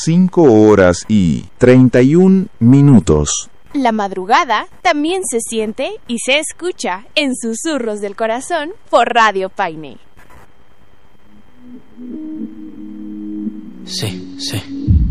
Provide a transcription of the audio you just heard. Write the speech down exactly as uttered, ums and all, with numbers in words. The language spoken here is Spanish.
cinco horas y treinta y un minutos. La madrugada también se siente y se escucha en Susurros del Corazón por Radio Paine. Sí, sí.